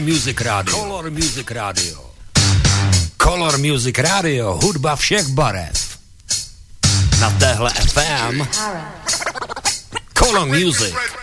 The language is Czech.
Music Radio. Color Music Radio. Color Music Radio. Hudba všech barev. Na téhle FM. Color Music.